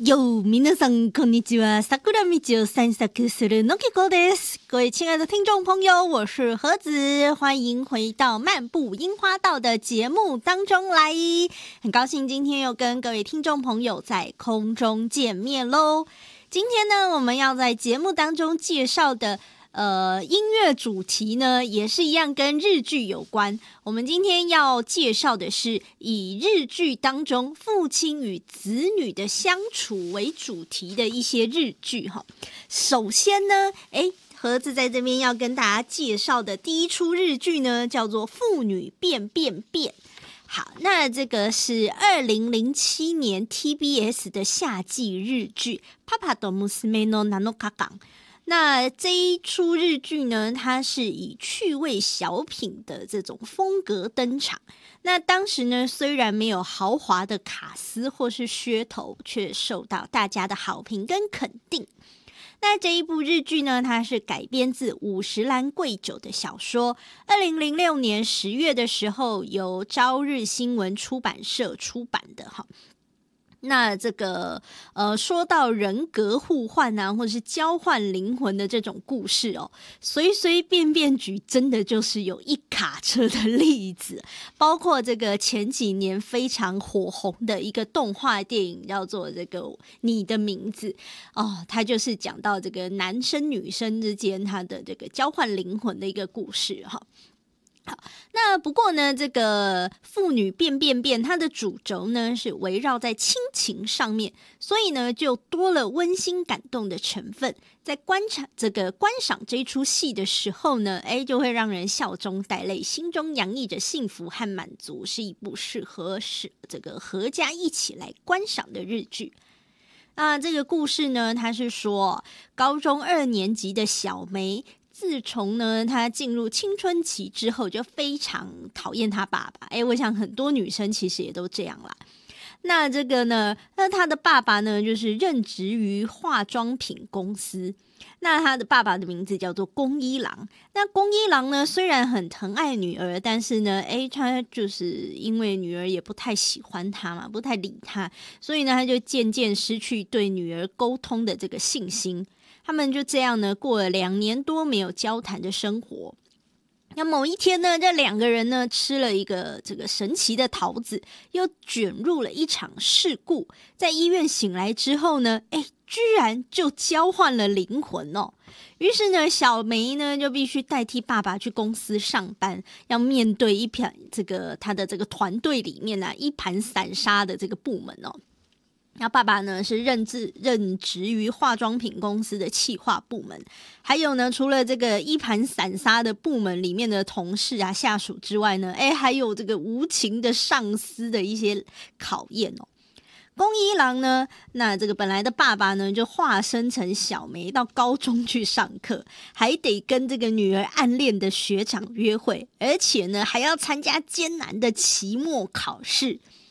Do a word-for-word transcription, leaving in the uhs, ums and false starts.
哟，皆さんこんにちは。桜道を散策するのきこです。各位亲爱的听众朋友，我是盒子，欢迎回到漫步樱花道的节目当中来。很高兴今天又跟各位听众朋友在空中见面喽。今天呢，我们要在节目当中介绍的呃，音乐主题呢也是一样跟日剧有关。我们今天要介绍的是以日剧当中父亲与子女的相处为主题的一些日剧哈。首先呢，诶盒子在这边要跟大家介绍的第一出日剧呢，叫做《父女变变变》。好，那这个是二零零七年 T B S 的夏季日剧《パパと娘のなのかかん》。那这一出日剧呢，它是以趣味小品的这种风格登场。那当时呢，虽然没有豪华的卡司或是噱头，却受到大家的好评跟肯定。那这一部日剧呢，它是改编自五十岚贵久的小说，二零零六年十月的时候由朝日新闻出版社出版的哈。那这个呃，说到人格互换啊，或者是交换灵魂的这种故事哦，随随便便举真的就是有一卡车的例子，包括这个前几年非常火红的一个动画电影，叫做这个《你的名字》哦，它就是讲到这个男生女生之间他的这个交换灵魂的一个故事哈。好，那不过呢，这个父女变变变，它的主轴呢是围绕在亲情上面，所以呢就多了温馨感动的成分。在观察这个观赏这一出戏的时候呢，哎，就会让人笑中带泪，心中洋溢着幸福和满足，是一部适合是这个合家一起来观赏的日剧。那这个故事呢，它是说高中二年级的小梅。自从呢，她进入青春期之后，就非常讨厌她爸爸。哎，我想很多女生其实也都这样啦。那这个呢，那她的爸爸呢，就是任职于化妆品公司。那他的爸爸的名字叫做宫一郎。那宫一郎呢，虽然很疼爱女儿，但是呢，哎，他就是因为女儿也不太喜欢他嘛，不太理他，所以呢，他就渐渐失去对女儿沟通的这个信心。他们就这样呢，过了两年多没有交谈的生活。那某一天呢，这两个人呢吃了一个这个神奇的桃子，又卷入了一场事故。在医院醒来之后呢，哎，居然就交换了灵魂哦。于是呢，小梅呢就必须代替爸爸去公司上班，要面对一盘这个他的这个团队里面啊一盘散沙的这个部门哦。那爸爸呢是任职任职于化妆品公司的企划部门，还有呢，除了这个一盘散沙的部门里面的同事啊、下属之外呢，哎，还有这个无情的上司的一些考验哦。宫一郎呢，那这个本来的爸爸呢，就化身成小梅到高中去上课，还得跟这个女儿暗恋的学长约会，而且呢，还要参加艰难的期末考试。